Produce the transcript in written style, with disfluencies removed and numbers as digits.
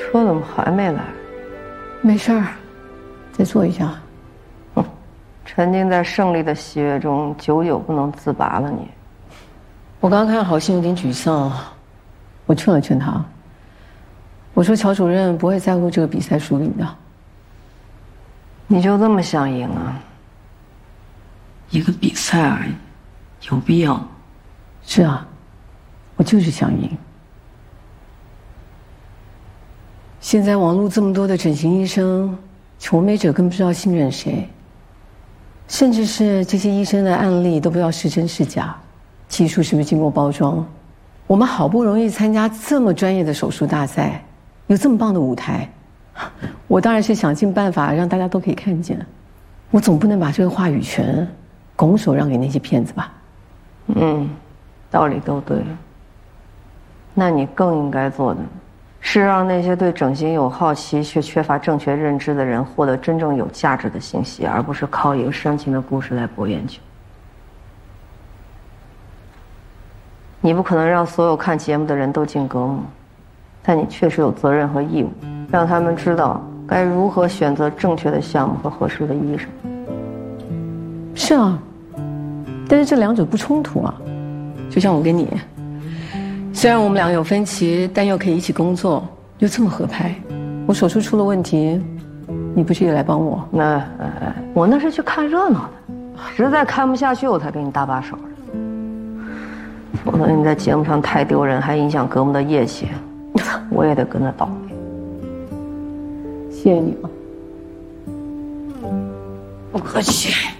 车怎么还没来？ 没事儿，再坐一下。 沉浸在胜利的喜悦中，久久不能自拔了你。 我刚看郝信有点沮丧，我劝了劝他。我说乔主任不会在乎这个比赛输赢的。 你就这么想赢啊？一个比赛而已，有必要？ 是啊，我就是想赢。现在网络这么多的整形医生，求美者更不知道信任谁，甚至是这些医生的案例都不知道是真是假，技术是不是经过包装。我们好不容易参加这么专业的手术大赛，有这么棒的舞台，我当然是想尽办法让大家都可以看见。我总不能把这个话语权拱手让给那些骗子吧？ 道理都对。那你更应该做的是让那些对整形有好奇却缺乏正确认知的人获得真正有价值的信息，而不是靠一个煽情的故事来博眼球。你不可能让所有看节目的人都进革命，但你确实有责任和义务让他们知道该如何选择正确的项目和合适的医生。 是啊，但是这两者不冲突啊。就像我跟你，虽然我们俩有分歧，但又可以一起工作，又这么合拍。我手术出了问题，你不是也来帮我？ 我那是去看热闹的，实在看不下去我才给你搭把手的。否则你在节目上太丢人，还影响革命的业绩，我也得跟着倒霉。 谢谢你了。 不客气。